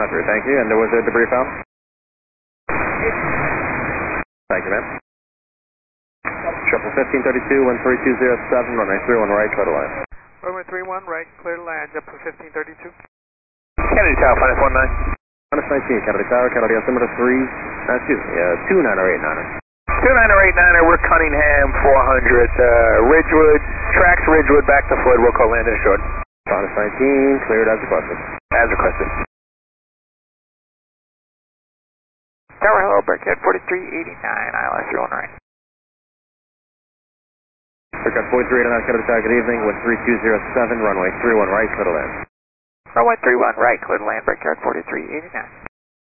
Roger, thank you. And was there debris found? Thank you, ma'am. Shuffle 1532, 13207, runway 31 right, clear to land. Runway 31 right, clear to land, JetBlue 1532. Kennedy Tower, Finance 19. Finance 19, Kennedy Tower, Kennedy altimeter 29089er. 29089er, we're Cunningham 400, Ridgewood, tracks Ridgewood back to Floyd, Wilco landing short. Finance 19, cleared as requested. As requested. Tower, hello, Bearcat 4389, ILS 31 right. Bearcat 4389, Kennedy Tower, good evening, wind 3207, runway 31 right, clear to land. Runway 31 right, clear to land, Bearcat 4389.